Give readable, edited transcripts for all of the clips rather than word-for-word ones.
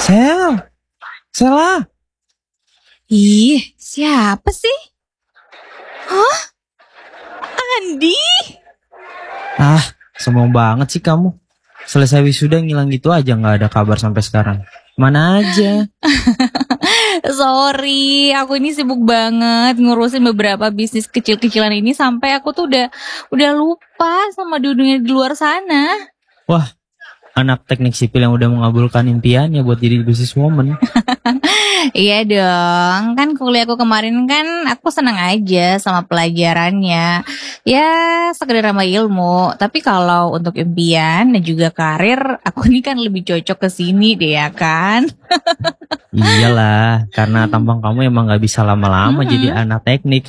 Sela. Ih, siapa sih? Hah? Andi? Ah, sombong banget sih kamu. Selesai wisuda ngilang gitu aja, nggak ada kabar sampai sekarang. Mana aja? Sorry, aku ini sibuk banget ngurusin beberapa bisnis kecil-kecilan ini sampai aku tuh udah lupa sama dunia di luar sana. Wah, anak teknik sipil yang udah mengabulkan impiannya buat jadi businesswoman. Iya dong, kan kuliahku kemarin kan aku senang aja sama pelajarannya. Ya, sekedar sama ilmu. Tapi kalau untuk impian dan juga karir, aku ini kan lebih cocok ke sini deh ya kan. Iyalah, karena tampang kamu emang nggak bisa lama-lama jadi anak teknik.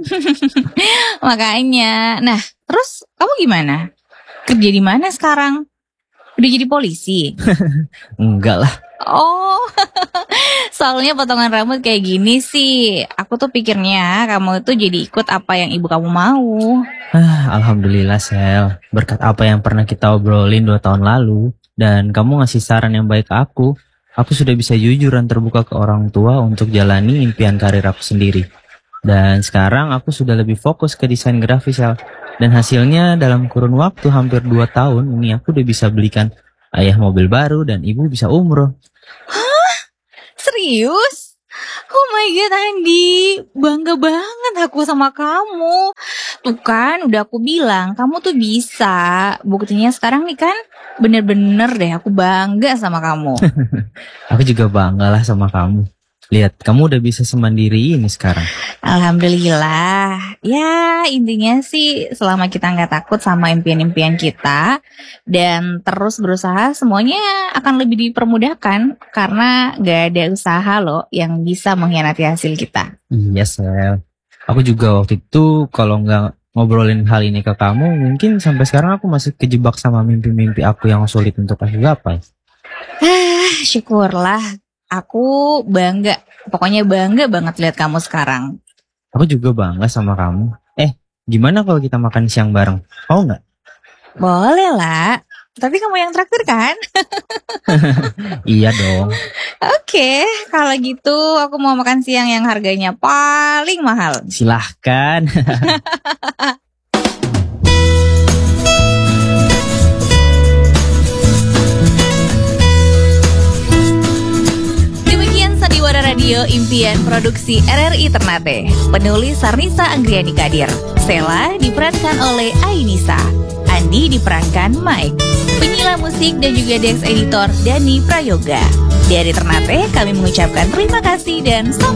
Makanya. Nah, terus kamu gimana? Kerja di mana sekarang? Udah jadi polisi? Enggak lah. Oh, soalnya potongan rambut kayak gini sih. Aku tuh pikirnya kamu itu jadi ikut apa yang ibu kamu mau. Alhamdulillah Sel, berkat apa yang pernah kita obrolin 2 tahun lalu dan kamu ngasih saran yang baik ke aku sudah bisa jujur dan terbuka ke orang tua untuk jalani impian karir aku sendiri. Dan sekarang aku sudah lebih fokus ke desain grafis Sel. Dan hasilnya dalam kurun waktu hampir 2 tahun ini aku udah bisa belikan ayah mobil baru dan ibu bisa umroh. Hah? Serius? Oh my god Andi, bangga banget aku sama kamu. Tuh kan udah aku bilang kamu tuh bisa. Buktinya sekarang nih kan bener-bener deh aku bangga sama kamu. Aku juga bangga lah sama kamu. Lihat, kamu udah bisa semandiri ini sekarang. Alhamdulillah. Ya intinya sih selama kita gak takut sama impian-impian kita dan terus berusaha, semuanya akan lebih dipermudahkan. Karena gak ada usaha loh yang bisa mengkhianati hasil kita. Iya Sel. Aku juga waktu itu kalau nggak ngobrolin hal ini ke kamu, mungkin sampai sekarang aku masih kejebak sama mimpi-mimpi aku yang sulit untuk aku gapai. Syukurlah. Aku bangga. Pokoknya bangga banget lihat kamu sekarang. Aku juga bangga sama kamu. Gimana kalau kita makan siang bareng? Mau nggak? Boleh lah. Tapi kamu yang traktir kan? Iya dong. Oke, kalau gitu aku mau makan siang yang harganya paling mahal. Silahkan. Demikian Sandiwara Radio Impian Produksi RRI Ternate. Penulis Sarnisa Anggriani Kadir. Sela diperankan oleh Ainisa. Andi diperankan Mike. Penyiar musik dan juga Dex Editor Dani Prayoga. Dari Ternate kami mengucapkan terima kasih dan sampai